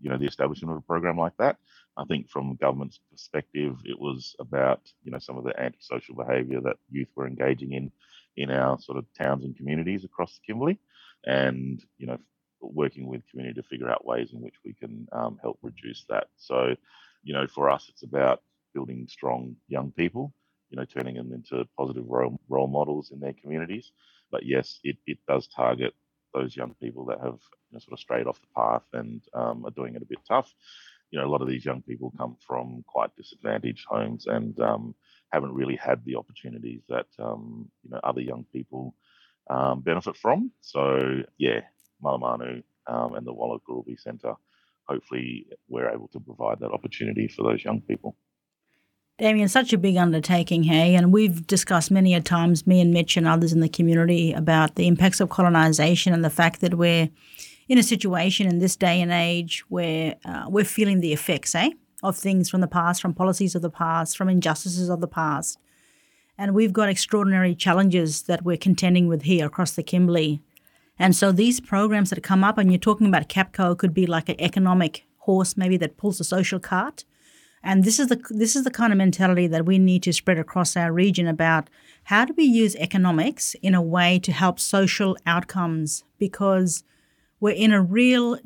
the establishment of a program like that. I think from government's perspective, it was about, some of the antisocial behaviour that youth were engaging in our sort of towns and communities across the Kimberley, and, working with community to figure out ways in which we can help reduce that. So, for us, it's about building strong young people, turning them into positive role models in their communities. But yes, it does target those young people that have sort of strayed off the path and are doing it a bit tough. A lot of these young people come from quite disadvantaged homes and haven't really had the opportunities that other young people benefit from. So yeah, Malamanu and the Wallagurubi Centre, hopefully we're able to provide that opportunity for those young people. Damien, such a big undertaking, hey? And we've discussed many a times, me and Mitch and others in the community, about the impacts of colonisation and the fact that we're in a situation in this day and age where we're feeling the effects, of things from the past, from policies of the past, from injustices of the past. And we've got extraordinary challenges that we're contending with here across the Kimberley. And so these programs that come up, and you're talking about Capco, could be like an economic horse maybe that pulls the social cart. And this is the kind of mentality that we need to spread across our region about how do we use economics in a way to help social outcomes, because we're in a real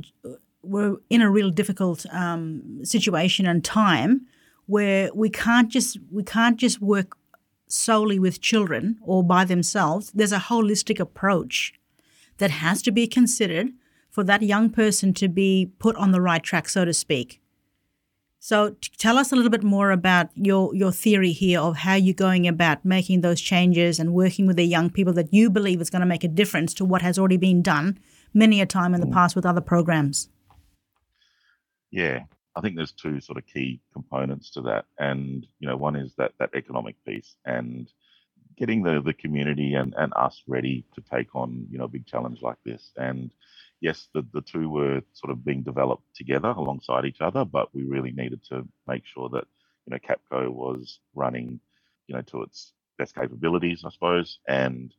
difficult situation and time where we can't just work solely with children or by themselves. There's a holistic approach that has to be considered for that young person to be put on the right track, so to speak. So tell us a little bit more about your theory here of how you're going about making those changes and working with the young people that you believe is going to make a difference to what has already been done many a time in the past with other programs. Yeah, I think there's two sort of key components to that. And, one is that economic piece and getting the community and us ready to take on, a big challenge like this. And yes, the two were sort of being developed together alongside each other, but we really needed to make sure that, Capco was running, to its best capabilities, I suppose, and,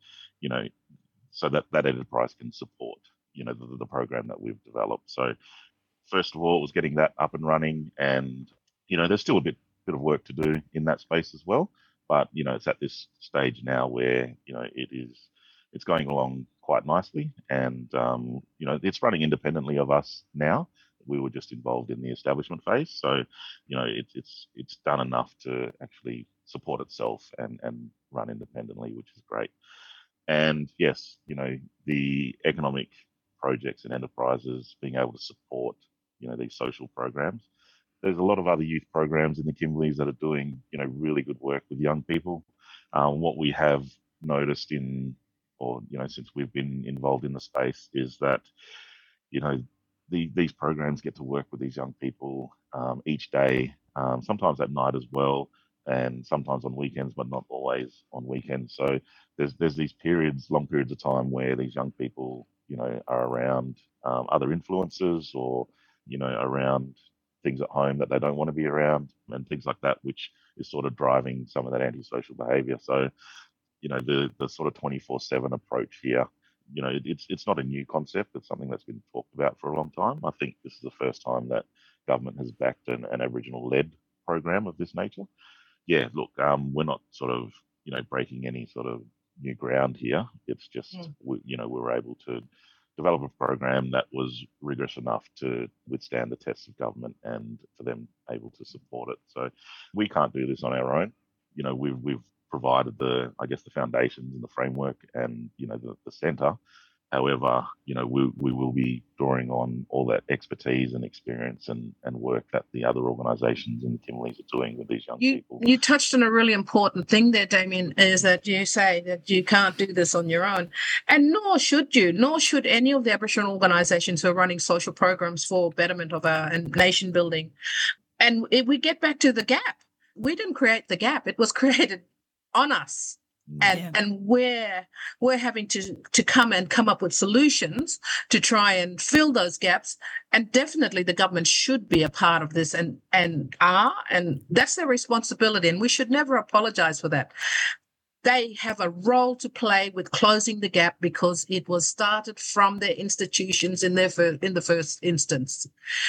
so that enterprise can support, the program that we've developed. So first of all, it was getting that up and running, and, there's still a bit of work to do in that space as well. But, it's at this stage now where, it's going along quite nicely, and, it's running independently of us now. We were just involved in the establishment phase. So, it's done enough to actually support itself and run independently, which is great. And yes, the economic projects and enterprises being able to support, these social programs. There's a lot of other youth programs in the Kimberleys that are doing, really good work with young people. What we have noticed since we've been involved in the space is that, these programs get to work with these young people each day, sometimes at night as well, and sometimes on weekends, but not always on weekends. So there's these long periods of time where these young people, are around other influences or, around things at home that they don't want to be around and things like that, which is sort of driving some of that antisocial behaviour. So, the sort of 24/7 approach here, it's not a new concept. It's something that's been talked about for a long time. I think this is the first time that government has backed an Aboriginal-led program of this nature. Yeah, look, we're not sort of, breaking any sort of new ground here. It's just, we were able to develop a program that was rigorous enough to withstand the tests of government and for them able to support it. So we can't do this on our own. We've provided the foundations and the framework and, the centre. However, we will be drawing on all that expertise and experience and work that the other organisations in the Kimberleys are doing with these young people. You touched on a really important thing there, Damien, is that you say that you can't do this on your own. And nor should you, nor should any of the Aboriginal organisations who are running social programs for betterment of our nation building. And if we get back to the gap, we didn't create the gap. It was created on us. And we're having to come up with solutions to try and fill those gaps. And definitely the government should be a part of this and that's their responsibility. And we should never apologise for that. They have a role to play with closing the gap because it was started from their institutions in the first instance.